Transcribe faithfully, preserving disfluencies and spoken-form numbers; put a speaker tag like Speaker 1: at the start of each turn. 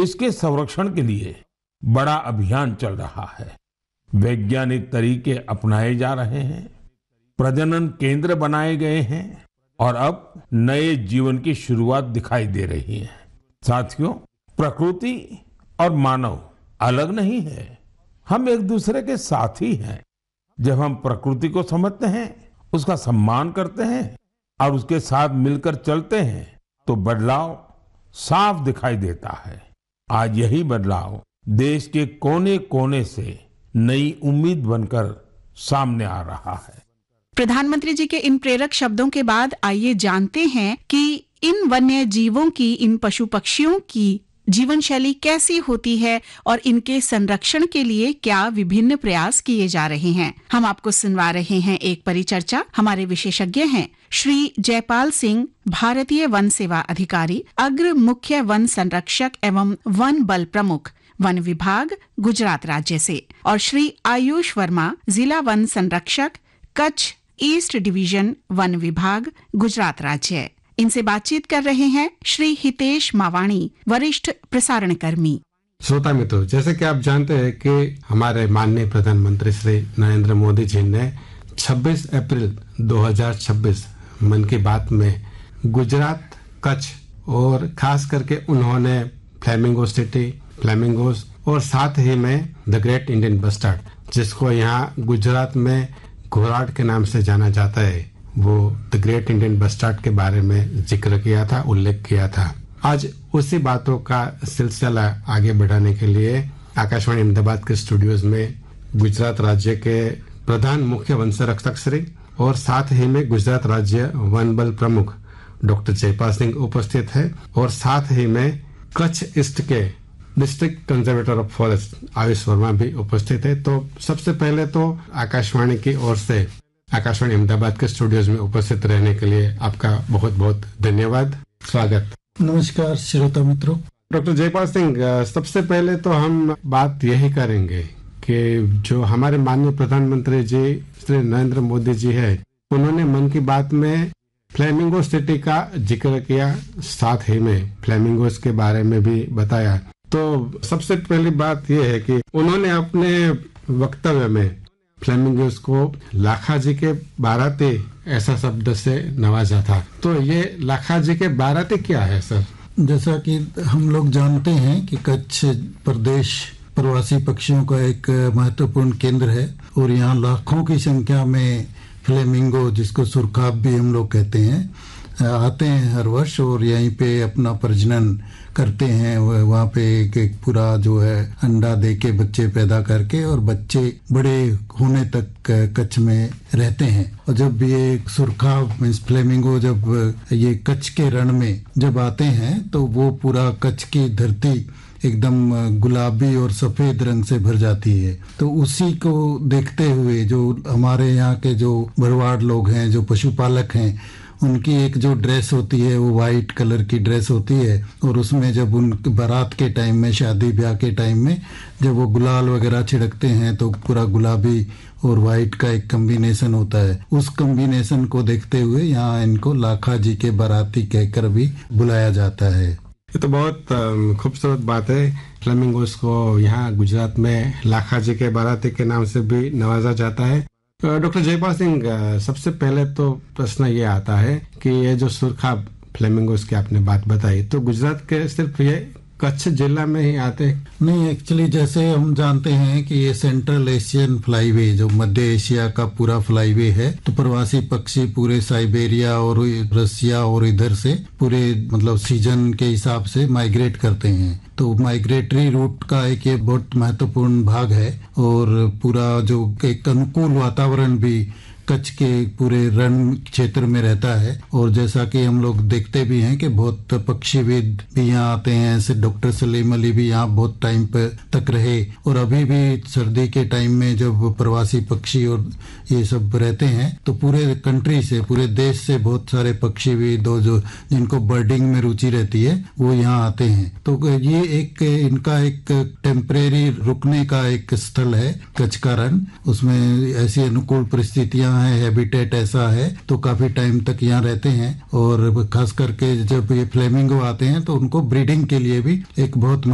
Speaker 1: इसके संरक्षण के लिए बड़ा अभियान चल रहा है। वैज्ञानिक तरीके अपनाए जा रहे हैं, प्रजनन केंद्र बनाए गए हैं और अब नए जीवन की शुरुआत दिखाई दे रही है। साथियों, प्रकृति और मानव अलग नहीं है, हम एक दूसरे के साथी हैं। जब हम प्रकृति को समझते हैं, उसका सम्मान करते हैं और उसके साथ मिलकर चलते हैं तो बदलाव साफ दिखाई देता है। आज यही बदलाव देश के कोने कोने से नई उम्मीद बनकर सामने आ रहा है।
Speaker 2: प्रधानमंत्री जी के इन प्रेरक शब्दों के बाद आइए जानते हैं कि इन वन्य जीवों की, इन पशु पक्षियों की जीवन शैली कैसी होती है और इनके संरक्षण के लिए क्या विभिन्न प्रयास किए जा रहे हैं। हम आपको सुनवा रहे हैं एक परिचर्चा। हमारे विशेषज्ञ हैं श्री जयपाल सिंह, भारतीय वन सेवा अधिकारी, अग्र मुख्य वन संरक्षक एवं वन बल प्रमुख, वन विभाग, गुजरात राज्य से, और श्री आयुष वर्मा, जिला वन संरक्षक, कच्छ ईस्ट डिवीजन, वन विभाग, गुजरात राज्य। इनसे बातचीत कर रहे हैं श्री हितेश मावाणी, वरिष्ठ प्रसारण कर्मी।
Speaker 3: श्रोता मित्रों, जैसे कि आप जानते हैं कि हमारे माननीय प्रधानमंत्री श्री नरेंद्र मोदी जी ने छब्बीस अप्रैल दो हज़ार छब्बीस मन की बात में गुजरात, कच्छ और खास करके उन्होंने फ्लेमिंगो सिटी, फ्लेमिंगोस और साथ ही में द ग्रेट इंडियन बस्टर्ड, जिसको यहाँ गुजरात में घोराड के नाम से जाना जाता है, वो द ग्रेट इंडियन बस्टर्ड के बारे में जिक्र किया था, उल्लेख किया था। आज उसी बातों का सिलसिला आगे बढ़ाने के लिए आकाशवाणी अहमदाबाद के स्टूडियोज में गुजरात राज्य के प्रधान मुख्य वन संरक्षक श्री और साथ ही में गुजरात राज्य वन बल प्रमुख डॉक्टर जयपाल सिंह उपस्थित है और साथ ही में कच्छ ईस्ट के district conservator of forest Ayush Verma भी उपस्थित है। तो सबसे पहले तो आकाशवाणी की ओर से आकाशवाणी अहमदाबाद के स्टूडियोज में उपस्थित रहने के लिए आपका बहुत बहुत धन्यवाद, स्वागत।
Speaker 4: नमस्कार श्रोता मित्रों।
Speaker 3: डॉक्टर जयपाल सिंह, सबसे पहले तो हम बात यही करेंगे कि जो हमारे माननीय प्रधानमंत्री जी श्री नरेंद्र मोदी जी है, उन्होंने मन की बात में फ्लेमिंगो सिटी का जिक्र किया, साथ ही में फ्लेमिंगोस के बारे में भी बताया। तो सबसे पहली बात यह है कि उन्होंने अपने वक्तव्य में फ्लेमिंगोस को लाखाजी के बाराती ऐसा शब्द से नवाजा था। तो ये लाखाजी के बाराती क्या है सर?
Speaker 4: जैसा कि हम लोग जानते हैं कि कच्छ प्रदेश प्रवासी पक्षियों का एक महत्वपूर्ण केंद्र है और यहाँ लाखों की संख्या में फ्लेमिंगो, जिसको सुरखाब भी हम लोग कहते हैं, आते हैं हर वर्ष और यहीं पे अपना प्रजनन करते हैं। वहाँ पे एक, एक पूरा जो है अंडा दे के बच्चे पैदा करके और बच्चे बड़े होने तक कच्छ में रहते हैं। और जब ये सुरखाब मीन्स फ्लेमिंगो जब ये कच्छ के रण में जब आते हैं तो वो पूरा कच्छ की धरती एकदम गुलाबी और सफेद रंग से भर जाती है। तो उसी को देखते हुए जो हमारे यहाँ के जो भरवाड़ लोग हैं, जो पशुपालक हैं, उनकी एक जो ड्रेस होती है वो वाइट कलर की ड्रेस होती है और उसमें जब उन बारात के टाइम में, शादी ब्याह के टाइम में जब वो गुलाल वगैरह छिड़कते हैं तो पूरा गुलाबी और वाइट का एक कॉम्बिनेशन होता है। उस कॉम्बिनेशन को देखते हुए यहाँ इनको लाखा जी के बाराती कहकर भी बुलाया जाता है।
Speaker 3: ये तो बहुत खूबसूरत बात है। फ्लेमिंगोस को यहाँ गुजरात में लाखा जी के बाराती के नाम से भी नवाजा जाता है। डॉक्टर जयपाल सिंह, सबसे पहले तो प्रश्न ये आता है कि ये जो सुरखाब फ्लेमिंगोस की आपने बात बताई, तो गुजरात के सिर्फ ये कच्छ जिला में ही आते हैं?
Speaker 4: नहीं, एक्चुअली जैसे हम जानते हैं कि ये सेंट्रल एशियन फ्लाईवे, जो मध्य एशिया का पूरा फ्लाईवे है, तो प्रवासी पक्षी पूरे साइबेरिया और रसिया और इधर से पूरे मतलब सीजन के हिसाब से माइग्रेट करते हैं। तो माइग्रेटरी रूट का एक ये बहुत महत्वपूर्ण भाग है और पूरा जो एक अनुकूल वातावरण भी कच्छ के पूरे रण क्षेत्र में रहता है। और जैसा कि हम लोग देखते भी हैं कि बहुत पक्षीविद भी यहाँ आते हैं, ऐसे डॉक्टर सलीम अली भी यहाँ बहुत टाइम पे तक रहे और अभी भी सर्दी के टाइम में जब प्रवासी पक्षी और ये सब रहते हैं तो पूरे कंट्री से, पूरे देश से बहुत सारे पक्षीविद और जो जिनको बर्डिंग में रुचि रहती है वो यहाँ आते हैं। तो ये एक इनका एक टेम्परेरी रुकने का एक स्थल है कच्छ का रण। उसमें ऐसी अनुकूल परिस्थितियां है, हैबिटेट ऐसा है, तो काफी टाइम तक यहाँ रहते हैं। और खास करके जब ये फ्लेमिंगो आते हैं तो उनको ब्रीडिंग के लिए भी एक बहुत